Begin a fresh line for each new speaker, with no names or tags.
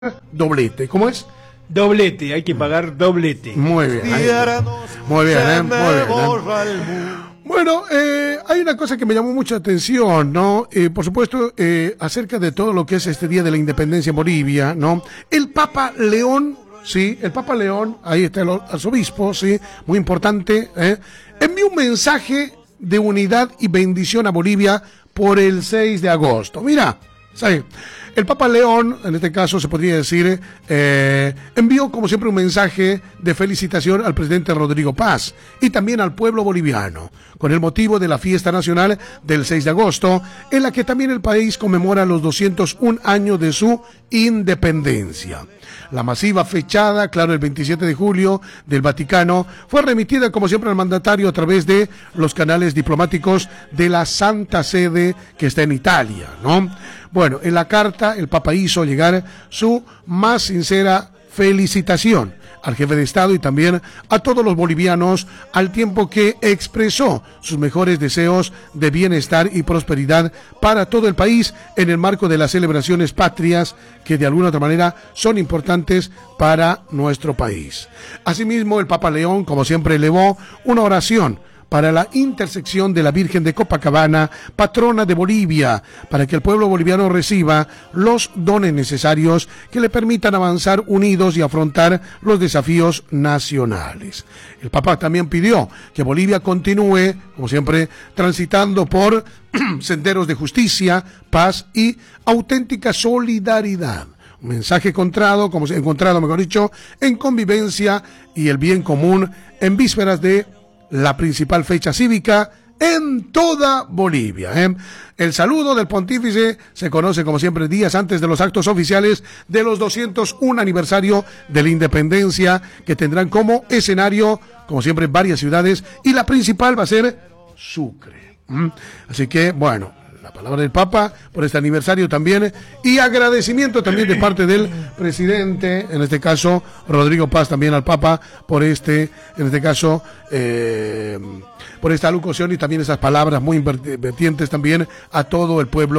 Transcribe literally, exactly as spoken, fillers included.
doblete. ¿Cómo es?
Doblete, hay que pagar doblete.
Muy bien. Ahí. Muy bien, ¿eh? Muy bien. ¿eh? Bueno, eh, hay una cosa que me llamó mucha atención, ¿no? Eh, por supuesto, eh, acerca de todo lo que es este Día de la Independencia en Bolivia, ¿no? El Papa León, sí, el Papa León, ahí está el arzobispo, sí, muy importante, ¿eh? Envió un mensaje de unidad y bendición a Bolivia por el seis de agosto. Mira, sí. El Papa León, en este caso se podría decir, eh, envió como siempre un mensaje de felicitación al presidente Rodrigo Paz y también al pueblo boliviano, con el motivo de la fiesta nacional del seis de agosto, en la que también el país conmemora los doscientos un años de su independencia. La masiva fechada, claro, el veintisiete de julio del Vaticano, fue remitida como siempre al mandatario a través de los canales diplomáticos de la Santa Sede que está en Italia, ¿no? Bueno, en la carta el Papa hizo llegar su más sincera felicitación al jefe de Estado y también a todos los bolivianos, al tiempo que expresó sus mejores deseos de bienestar y prosperidad para todo el país en el marco de las celebraciones patrias que de alguna otra manera son importantes para nuestro país. Asimismo, el Papa León, como siempre, elevó una oración para la intersección de la Virgen de Copacabana, patrona de Bolivia, para que el pueblo boliviano reciba los dones necesarios que le permitan avanzar unidos y afrontar los desafíos nacionales. El Papa también pidió que Bolivia continúe, como siempre, transitando por senderos de justicia, paz y auténtica solidaridad. Un mensaje encontrado, como se encontrado, mejor dicho, en convivencia y el bien común en vísperas de la principal fecha cívica en toda Bolivia. ¿eh? El saludo del pontífice se conoce, como siempre, días antes de los actos oficiales de los doscientos un aniversario de la independencia, que tendrán como escenario, como siempre, varias ciudades, y la principal va a ser Sucre. ¿Mm? Así que, bueno, la palabra del Papa por este aniversario también, y agradecimiento también de parte del presidente, en este caso Rodrigo Paz, también al Papa por este, en este caso, eh, por esta alocución y también esas palabras muy vertientes también a todo el pueblo